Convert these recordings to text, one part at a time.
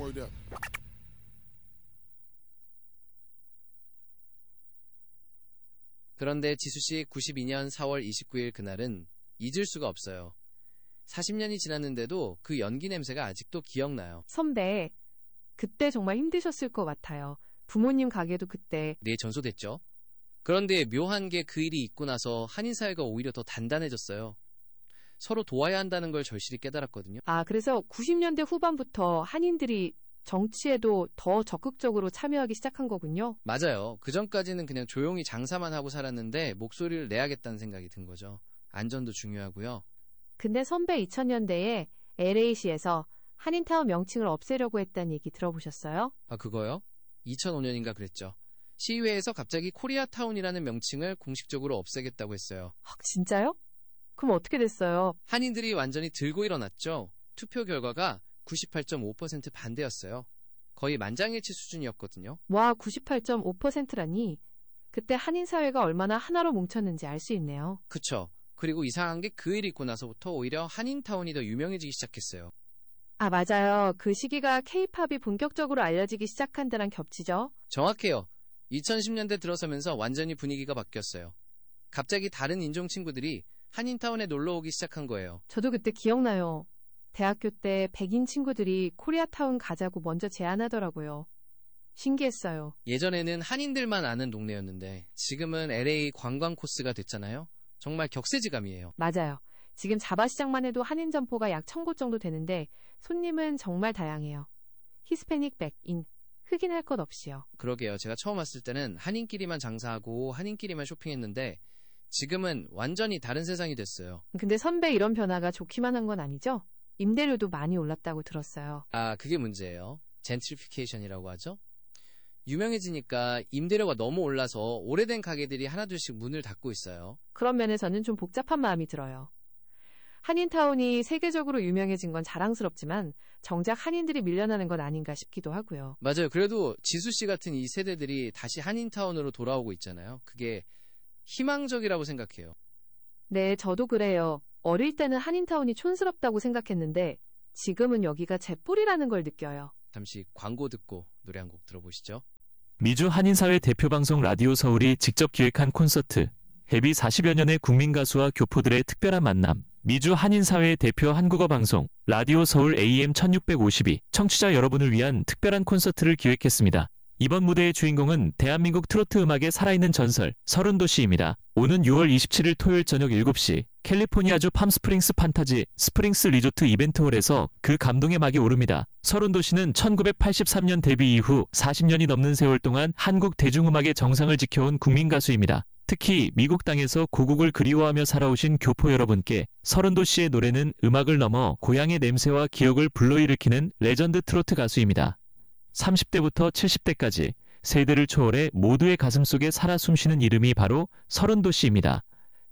word up. 그런데 지수씨 92년 4월 29일 그날은 잊을 수가 없어요. 40년이 지났는데도 그 연기 냄새가 아직도 기억나요. 선배, 그때 정말 힘드셨을 것 같아요. 부모님 가게도 그때. 네, 전소됐죠. 그런데 묘한 게 그 일이 있고 나서 한인사회가 오히려 더 단단해졌어요. 서로 도와야 한다는 걸 절실히 깨달았거든요. 아, 그래서 90년대 후반부터 한인들이 정치에도 더 적극적으로 참여하기 시작한 거군요. 맞아요. 그전까지는 그냥 조용히 장사만 하고 살았는데 목소리를 내야겠다는 생각이 든 거죠. 안전도 중요하고요. 근데 선배 2000년대에 LA시에서 한인타운 명칭을 없애려고 했다는 얘기 들어보셨어요? 아, 그거요? 2005년인가 그랬죠. 시의회에서 갑자기 코리아타운이라는 명칭을 공식적으로 없애겠다고 했어요. 진짜요? 그럼 어떻게 됐어요? 한인들이 완전히 들고 일어났죠. 투표 결과가 98.5% 반대였어요. 거의 만장일치 수준이었거든요. 와, 98.5%라니. 그때 한인사회가 얼마나 하나로 뭉쳤는지 알 수 있네요. 그쵸. 그리고 이상한 게 그 일 있고 나서부터 오히려 한인타운이 더 유명해지기 시작했어요. 아, 맞아요. 그 시기가 K-팝이 본격적으로 알려지기 시작한 데랑 겹치죠? 정확해요. 2010년대 들어서면서 완전히 분위기가 바뀌었어요. 갑자기 다른 인종 친구들이 한인타운에 놀러 오기 시작한 거예요. 저도 그때 기억나요. 대학교 때 백인 친구들이 코리아타운 가자고 먼저 제안하더라고요. 신기했어요. 예전에는 한인들만 아는 동네였는데 지금은 LA 관광 코스가 됐잖아요. 정말 격세지감이에요. 맞아요. 지금 자바시장만 해도 한인 점포가 약 1000곳 정도 되는데 손님은 정말 다양해요. 히스패닉, 백인, 흑인 할 것 없이요. 그러게요. 제가 처음 왔을 때는 한인끼리만 장사하고 한인끼리만 쇼핑했는데 지금은 완전히 다른 세상이 됐어요. 근데 선배 이런 변화가 좋기만 한 건 아니죠? 임대료도 많이 올랐다고 들었어요. 아, 그게 문제예요. 젠트리피케이션이라고 하죠. 유명해지니까 임대료가 너무 올라서 오래된 가게들이 하나둘씩 문을 닫고 있어요. 그런 면에서는 좀 복잡한 마음이 들어요. 한인타운이 세계적으로 유명해진 건 자랑스럽지만 정작 한인들이 밀려나는 건 아닌가 싶기도 하고요. 맞아요. 그래도 지수씨 같은 이 세대들이 다시 한인타운으로 돌아오고 있잖아요. 그게 희망적이라고 생각해요. 네, 저도 그래요. 어릴 때는 한인타운이 촌스럽다고 생각했는데 지금은 여기가 제 뿌리라는 걸 느껴요. 잠시 광고 듣고 노래 한 곡 들어보시죠. 미주 한인사회 대표방송 라디오 서울이 직접 기획한 콘서트, 데뷔 40여 년의 국민가수와 교포들의 특별한 만남, 미주 한인사회 대표 한국어 방송, 라디오 서울 AM 1652, 청취자 여러분을 위한 특별한 콘서트를 기획했습니다. 이번 무대의 주인공은 대한민국 트로트 음악의 살아있는 전설, 서른도시입니다. 오는 6월 27일 토요일 저녁 7시, 캘리포니아주 팜스프링스 판타지 스프링스 리조트 이벤트홀에서 그 감동의 막이 오릅니다. 서른도시는 1983년 데뷔 이후 40년이 넘는 세월 동안 한국 대중음악의 정상을 지켜온 국민가수입니다. 특히 미국 땅에서 고국을 그리워하며 살아오신 교포 여러분께 서른도시의 노래는 음악을 넘어 고향의 냄새와 기억을 불러일으키는 레전드 트로트 가수입니다. 30대부터 70대까지 세대를 초월해 모두의 가슴속에 살아 숨쉬는 이름이 바로 서른도시입니다.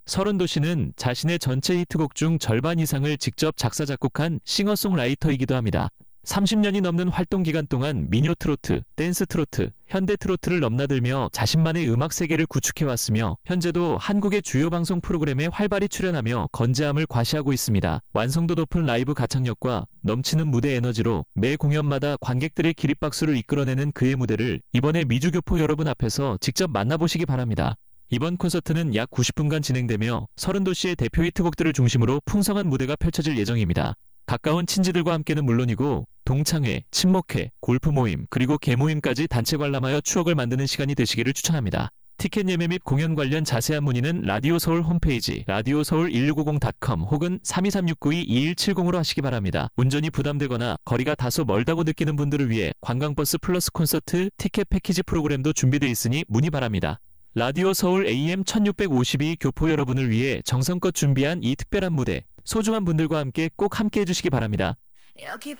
서른도시는 자신의 전체 히트곡 중 절반 이상을 직접 작사 작곡한 싱어송라이터이기도 합니다. 30년이 넘는 활동 기간 동안 민요 트로트, 댄스 트로트, 현대 트로트를 넘나들며 자신만의 음악 세계를 구축해왔으며 현재도 한국의 주요 방송 프로그램에 활발히 출연하며 건재함을 과시하고 있습니다. 완성도 높은 라이브 가창력과 넘치는 무대 에너지로 매 공연마다 관객들의 기립박수를 이끌어내는 그의 무대를 이번에 미주교포 여러분 앞에서 직접 만나보시기 바랍니다. 이번 콘서트는 약 90분간 진행되며 서른도시의 대표 히트곡들을 중심으로 풍성한 무대가 펼쳐질 예정입니다. 가까운 친지들과 함께는 물론이고 동창회, 친목회, 골프 모임, 그리고 개모임까지 단체 관람하여 추억을 만드는 시간이 되시기를 추천합니다. 티켓 예매 및 공연 관련 자세한 문의는 라디오 서울 홈페이지 radioseoul1650.com 혹은 323692-2170으로 하시기 바랍니다. 운전이 부담되거나 거리가 다소 멀다고 느끼는 분들을 위해 관광버스 플러스 콘서트 티켓 패키지 프로그램도 준비되어 있으니 문의 바랍니다. 라디오 서울 AM 1652 교포 여러분을 위해 정성껏 준비한 이 특별한 무대, 소중한 분들과 함께 꼭 함께 해주시기 바랍니다. 여기